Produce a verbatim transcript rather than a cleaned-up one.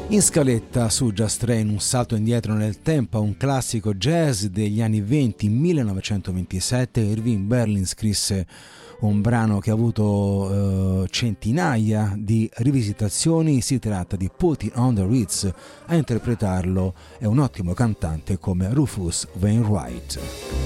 In scaletta su Just Train un salto indietro nel tempo a un classico jazz degli anni venti, millenovecentoventisette. Irving Berlin scrisse un brano che ha avuto eh, centinaia di rivisitazioni. Si tratta di Putting on the Ritz. A interpretarlo è un ottimo cantante come Rufus Wainwright.